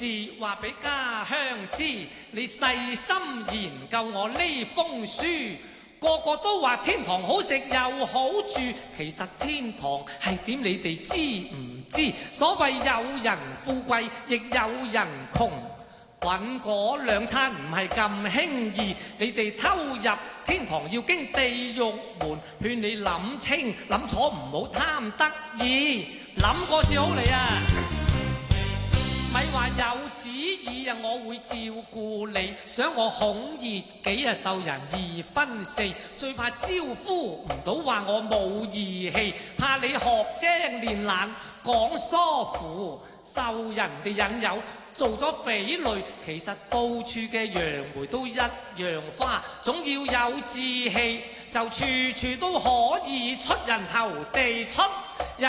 事話俾家鄉知，你細心研究我呢封書，個個都話天堂好食又好住，其實天堂係點你哋知唔知？所謂有人富貴，亦有人窮，搵嗰兩餐唔係咁輕易，你哋偷入天堂要經地獄門，勸你諗清諗楚，唔好貪得意，諗過至好嚟啊！咪話有旨意啊，我會照顧你，想我孔乙己啊受人2分4，最怕招呼唔到話我冇義氣，怕你學精練懶講疏乎，受人哋引誘做咗匪類，其實到處嘅楊梅都一樣花，總要有志氣，就處處都可以出人頭地出人